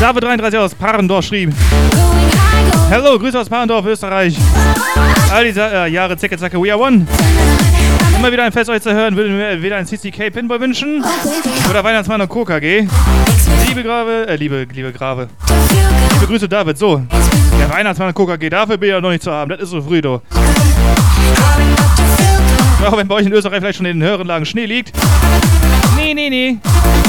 David 33 aus Parendorf schrieb: Hello, Grüße aus Parendorf, Österreich. All diese Jahre Zecke Zacke, we are one. Immer wieder ein Fest euch zu hören, würde mir wieder ein CCK Pinball wünschen oder Weihnachtsmann und KKG. Liebe Grave. Liebe Grüße, David. So, der Weihnachtsmann und KKG, dafür bin ich ja noch nicht zu haben. Das ist so früh, du. Auch wenn bei euch in Österreich vielleicht schon in den höheren Lagen Schnee liegt. Nee.